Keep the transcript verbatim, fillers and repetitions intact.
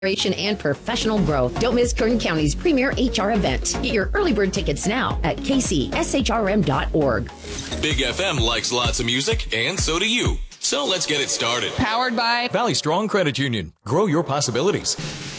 and professional growth. Don't miss Kern County's premier H R event. Get your early bird tickets now at k c s h r m dot org. Big F M likes lots of music, and so do you. So let's get it started. Powered by Valley Strong Credit Union. Grow your possibilities.